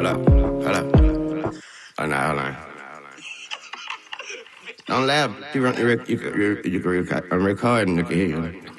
Hold up. Oh, no, hold on. Don't laugh. I'm recording. You can hear you.